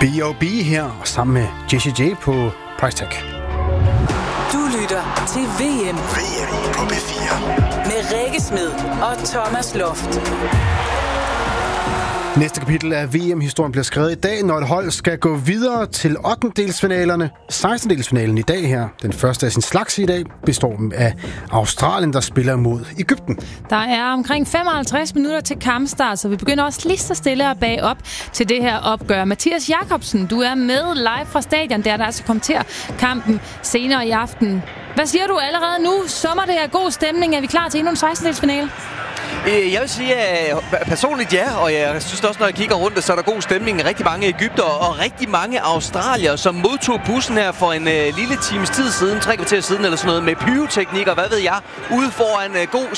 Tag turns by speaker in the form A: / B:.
A: B.O.B. her sammen med Jessie J på Price Tag.
B: Du lytter til VM
C: på B4
B: med Rikke Smed og Thomas Loft.
A: Næste kapitel af VM-historien bliver skrevet i dag, når et hold skal gå videre til 8-delsfinalerne. 16-delsfinalen i dag her, den første af sin slags i dag, består af Australien, der spiller mod Egypten.
D: Der er omkring 55 minutter til kampstart, så vi begynder også lige så stille at bage op til det her opgør. Mathias Jakobsen, du er med live fra stadion, der altså kommenterer kampen senere i aften. Hvad siger du allerede nu? Sommer det er god stemning. Er vi klar til endnu en 16-delsfinale?
E: Jeg vil sige personligt ja, og jeg synes også, når jeg kigger rundt, så er der god stemning. Rigtig mange egypter og rigtig mange australier, som modtog bussen her for en lille times tid siden, 3 kvarter siden eller sådan noget, med pyroteknik og hvad ved jeg, ude foran god